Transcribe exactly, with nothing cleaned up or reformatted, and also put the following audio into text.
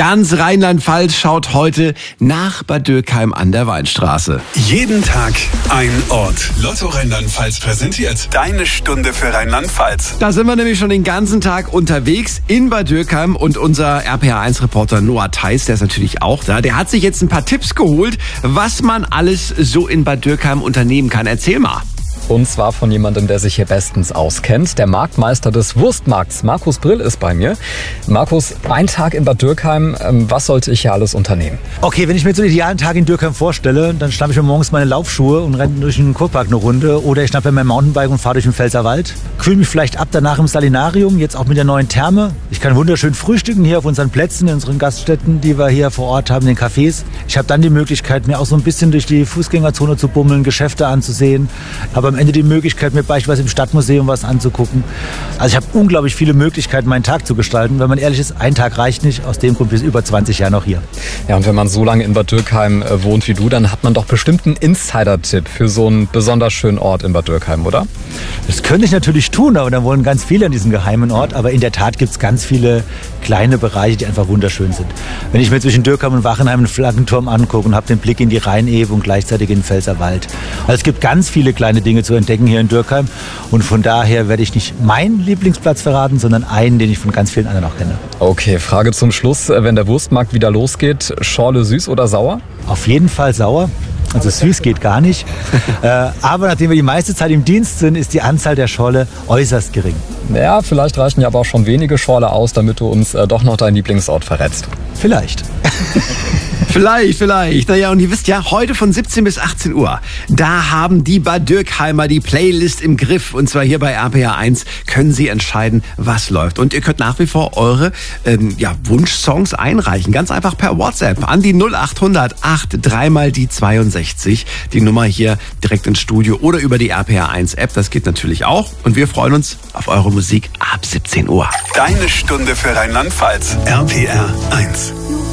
Ganz Rheinland-Pfalz schaut heute nach Bad Dürkheim an der Weinstraße. Jeden Tag ein Ort. Lotto Rheinland-Pfalz präsentiert deine Stunde für Rheinland-Pfalz. Da sind wir nämlich schon den ganzen Tag unterwegs in Bad Dürkheim und unser R P R eins Reporter Noah Theis, der ist natürlich auch da. Der hat sich jetzt ein paar Tipps geholt, was man alles so in Bad Dürkheim unternehmen kann. Erzähl mal. Und zwar von jemandem, der sich hier bestens auskennt. Der Marktmeister des Wurstmarkts, Markus Brill, ist bei mir. Markus, ein Tag in Bad Dürkheim, was sollte ich hier alles unternehmen? Okay, wenn ich mir so einen idealen Tag in Dürkheim vorstelle, dann schnappe ich mir morgens meine Laufschuhe und renne durch den Kurpark eine Runde. Oder ich schnappe mir mein Mountainbike und fahre durch den Pfälzerwald. Kühle mich vielleicht ab danach im Salinarium, jetzt auch mit der neuen Therme. Ich kann wunderschön frühstücken hier auf unseren Plätzen, in unseren Gaststätten, die wir hier vor Ort haben, in den Cafés. Ich habe dann die Möglichkeit, mir auch so ein bisschen durch die Fußgängerzone zu bummeln, Geschäfte anzusehen. Aber am Ende die Möglichkeit, mir beispielsweise im Stadtmuseum was anzugucken. Also ich habe unglaublich viele Möglichkeiten, meinen Tag zu gestalten. Wenn man ehrlich ist, ein Tag reicht nicht. Aus dem Grund bin ich über zwanzig Jahre noch hier. Ja, und wenn man so lange in Bad Dürkheim äh, wohnt wie du, dann hat man doch bestimmt einen Insider-Tipp für so einen besonders schönen Ort in Bad Dürkheim, oder? Das könnte ich natürlich tun, aber dann wollen ganz viele an diesem geheimen Ort. Aber in der Tat gibt es ganz viele kleine Bereiche, die einfach wunderschön sind. Wenn ich mir zwischen Dürkheim und Wachenheim einen Flaggenturm angucke und habe den Blick in die Rheinebene und gleichzeitig in den Pfälzerwald. Also es gibt ganz viele kleine Dinge zu entdecken hier in Dürkheim. Und von daher werde ich nicht meinen Lieblingsplatz verraten, sondern einen, den ich von ganz vielen anderen auch kenne. Okay, Frage zum Schluss. Wenn der Wurstmarkt wieder losgeht, Schorle süß oder sauer? Auf jeden Fall sauer. Also süß geht gar nicht. äh, aber nachdem wir die meiste Zeit im Dienst sind, ist die Anzahl der Schorle äußerst gering. Ja, vielleicht reichen ja aber auch schon wenige Schorle aus, damit du uns äh, doch noch deinen Lieblingsort verrätst. Vielleicht. Vielleicht, vielleicht. Naja, und ihr wisst ja, heute von siebzehn bis achtzehn Uhr, da haben die Bad Dürkheimer die Playlist im Griff. Und zwar hier bei R P R eins können sie entscheiden, was läuft. Und ihr könnt nach wie vor eure ähm, ja, Wunschsongs einreichen. Ganz einfach per WhatsApp an die null acht hundert acht drei mal die zweiundsechzig. Die Nummer hier direkt ins Studio oder über die R P R eins App. Das geht natürlich auch. Und wir freuen uns auf eure Musik ab siebzehn Uhr. Deine Stunde für Rheinland-Pfalz. R P R eins.